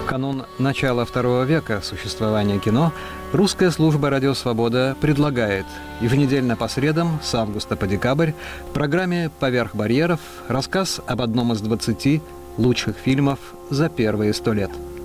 канун начала второго века существования кино русская служба «Радио Свобода» предлагает еженедельно по средам с августа по декабрь в программе «Поверх барьеров» рассказ об одном из 20 лучших фильмов за первые 100 лет.